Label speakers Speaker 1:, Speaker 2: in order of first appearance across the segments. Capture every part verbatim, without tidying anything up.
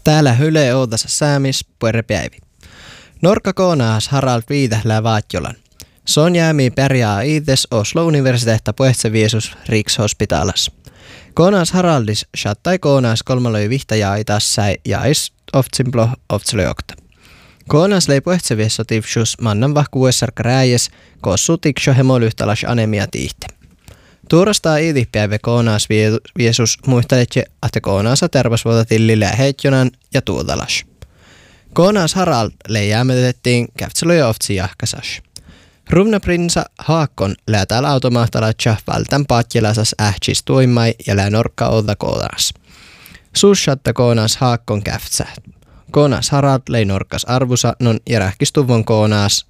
Speaker 1: Täällä hyle oudassa säämis puerrepäivi. Norka koonaas Harald Viitählää Vaatjolan. Son jäämi pärjää iites Oslo Universiteetta Poetseviesus Rikshospitalas. Koonaas Haraldis chattai koonaas kolmaloi vihtajaa itassai jäis oftsinplo oftsilojokta. Koonaas lei poetseviessotivsus mannan vahkuessar rääjes kossu tiksho hemolyhtalas anemia tiihte. Tuurastaa iitipäivä koonaas viesus muisteletje, että koonaasa tervasvuota tillillä heitjonan ja tuotalas. Koonaas Harald lei jäämetettiin käftseloja oftsi jahkasas. Rumna prinsa Haakon lää täällä automaahtalatsa valtan paatjelasas ähtsis tuimai ja lää norkka odda koonaas. Suussatta koonaas Haakon käftsä. Koonaas Harald lei norkkas arvusa non ja rähkistuvon koonaas.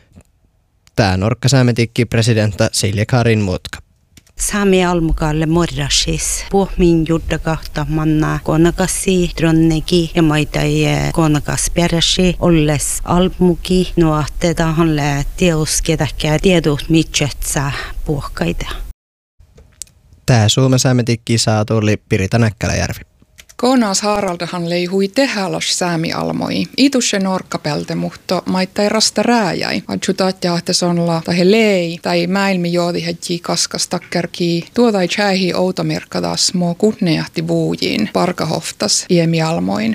Speaker 1: Tää norkka säämetikki presidentta Silja Karin mutka.
Speaker 2: Saami almukalle morrasis. Puhmin juddakahta manna konakassi, dronnegi ja maitai konakas peräsi olles almuki. Nuotte tahan lää teosketäkää tiedot mitsetsä puhkaita.
Speaker 1: Tää Suomen säämetikki saa tuli Pirita Näkkäläjärvi.
Speaker 3: Koonaas Haraldahan leihui tehälas säämi almoi. Itusse norkkapelte, mutta maittai rasta rääjäi. Adjutat jahtes onla tai lei tai mäilmi joodi hetji kaskas takkerki. Tuotai tjäihi outomerkkadas mo kutnejahti vuujiin. Parkahoftas iemi almoin.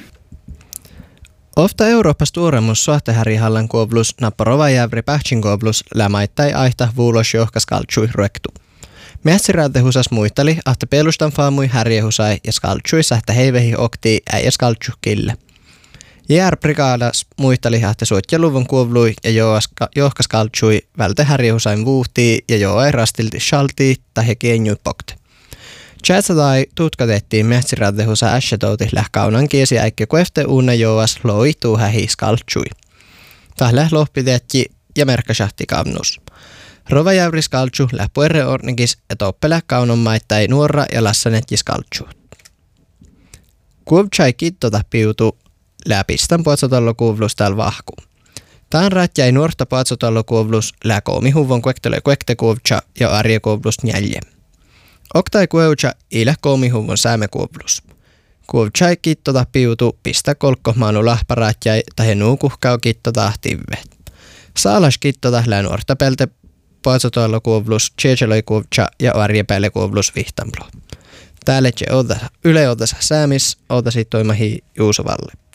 Speaker 1: Ofta Eurooppas tuoremus suhtehärihallan kuoblus napparova jävri pähtsin kuoblus lämaittai aihta vuulos johkas kaltsui ruektu. Mähtsiräätä husas muisteli, että pelustan faamui härjehusai ja skaltsui sähtä heivehi oktii äijä skaltsu kille. Jär brigaadas muisteli, että suotjaluvun kuovlui ja johka skaltsui välte härjehusain vuuhtii ja joo ei rastilti shaltii tai he kienjui pokte. Tjätsätai tutkatettiin mähtsiräätä husa äsjätouti lähkaunan kiesi äikki kuefte uuna joas loi tuuhähi skaltsui. Tählä lohpitetji ja merkkasahti kavnus. Rovajävri skaltsu läpuerre ornikis ja toppelä kaunon maittai nuora ja lassanetji skaltsu. Kuovtsai kittota piutu läpistan puotsotollo kuovlus täällä vahku. Tään rätjäi nuorta puotsotollo kuovlus lää koomihuvon kuektele kuekte kuovtsa ja arje kuovlus njälje. Oktai kuevtsa ilä koomihuvon sääme kuovlus. Kuovtsai kittota piutu pistä kolkko maanu lahparätjäi tai nuukuhkau kittota tivvet. Saalas kittota lää nuorta pelte puotsotollo kuovlus, tjejeloi kuovtsa ja arjepäille kuovlus vihtanplo. Täällä yle odassa säämis, odasi toimahi Juusovalle.